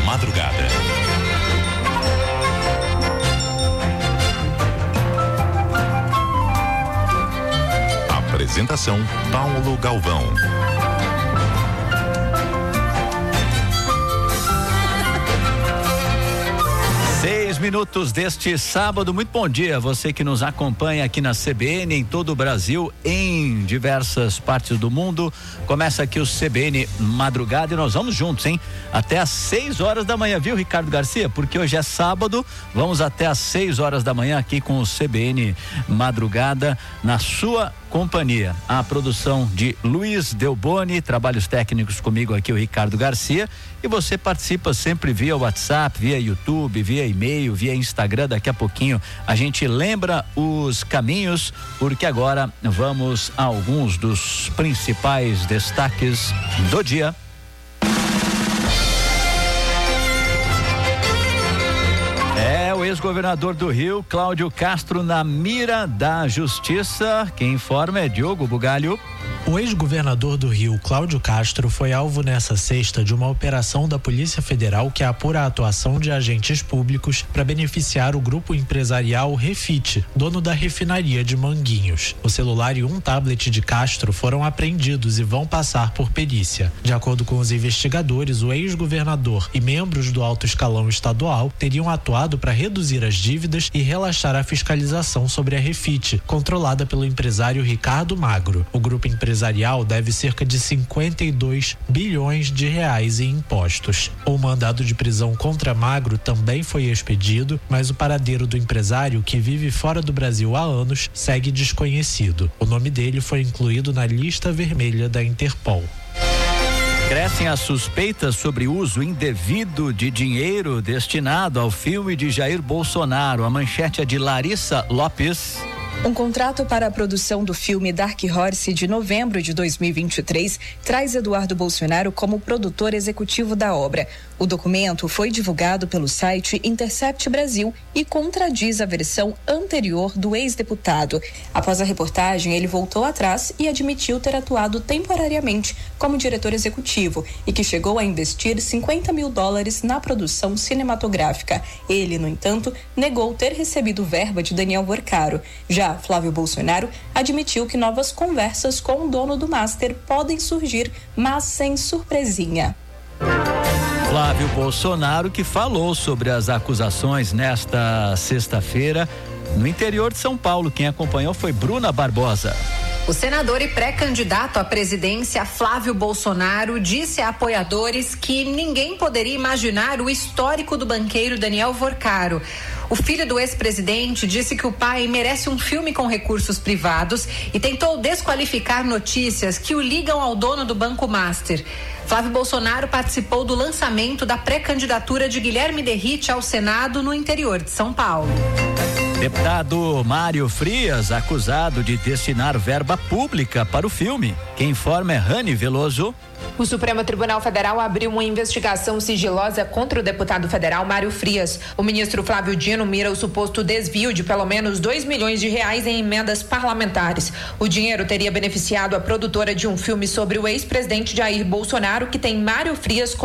Madrugada. Apresentação: Paulo Galvão. 6 minutos deste sábado. Muito bom dia, você que nos acompanha aqui na CBN, em todo o Brasil, em diversas partes do mundo. Começa aqui o CBN Madrugada e nós vamos juntos, hein? Até às 6 horas da manhã, viu, Ricardo Garcia? Porque hoje é sábado, vamos até às 6 horas da manhã aqui com o CBN Madrugada na sua companhia. A produção de Luiz Delboni, trabalhos técnicos comigo aqui, o Ricardo Garcia, e você participa sempre via WhatsApp, via YouTube, via e-mail, via Instagram. Daqui a pouquinho a gente lembra os caminhos, porque agora vamos a alguns dos principais destaques do dia. O ex-governador do Rio, Cláudio Castro, na mira da justiça. Quem informa é Diogo Bugalho. O ex-governador do Rio, Cláudio Castro, foi alvo nessa sexta de uma operação da Polícia Federal que apura a atuação de agentes públicos para beneficiar o grupo empresarial Refit, dono da refinaria de Manguinhos. O celular e um tablet de Castro foram apreendidos e vão passar por perícia. De acordo com os investigadores, o ex-governador e membros do alto escalão estadual teriam atuado para reduzir as dívidas e relaxar a fiscalização sobre a Refit, controlada pelo empresário Ricardo Magro. O grupo empresarial deve cerca de 52 bilhões de reais em impostos. O mandado de prisão contra Magro também foi expedido, mas o paradeiro do empresário, que vive fora do Brasil há anos, segue desconhecido. O nome dele foi incluído na lista vermelha da Interpol. Crescem as suspeitas sobre uso indevido de dinheiro destinado ao filme de Jair Bolsonaro. A manchete é de Larissa Lopes. Um contrato para a produção do filme Dark Horse de novembro de 2023 traz Eduardo Bolsonaro como produtor executivo da obra. O documento foi divulgado pelo site Intercept Brasil e contradiz a versão anterior do ex-deputado. Após a reportagem, ele voltou atrás e admitiu ter atuado temporariamente como diretor executivo e que chegou a investir $50 mil na produção cinematográfica. Ele, no entanto, negou ter recebido verba de Daniel Vorcaro. Já Flávio Bolsonaro admitiu que novas conversas com o dono do Master podem surgir, mas sem surpresinha. Flávio Bolsonaro, que falou sobre as acusações nesta sexta-feira no interior de São Paulo. Quem acompanhou foi Bruna Barbosa. O senador e pré-candidato à presidência Flávio Bolsonaro disse a apoiadores que ninguém poderia imaginar o histórico do banqueiro Daniel Vorcaro. O filho do ex-presidente disse que o pai merece um filme com recursos privados e tentou desqualificar notícias que o ligam ao dono do Banco Master. Flávio Bolsonaro participou do lançamento da pré-candidatura de Guilherme Derrite ao Senado no interior de São Paulo. Deputado Mário Frias, acusado de destinar verba pública para o filme. Quem informa é Rani Veloso. O Supremo Tribunal Federal abriu uma investigação sigilosa contra o deputado federal Mário Frias. O ministro Flávio Dino mira o suposto desvio de pelo menos R$2 milhões em emendas parlamentares. O dinheiro teria beneficiado a produtora de um filme sobre o ex-presidente Jair Bolsonaro, que tem Mário Frias como